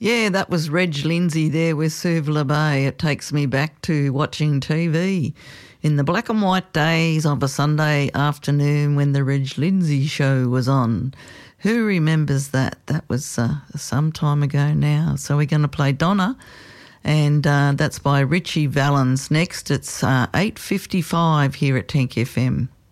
Yeah, that was Reg Lindsay there with Suvla Bay. It takes me back to watching TV in the black and white days of a Sunday afternoon when the Reg Lindsay show was on. Who remembers that? That was some time ago now. So we're going to play Donna, and that's by Richie Valens. Next, it's 8:55 here at Tenk FM.